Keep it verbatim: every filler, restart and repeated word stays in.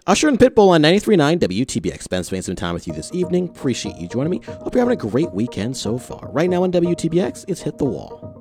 Usher and Pitbull on ninety-three point nine W T B X. Ben spending some time with you this evening. Appreciate you joining me. Hope you're having a great weekend so far. Right now on W T B X, it's Hit the Wall.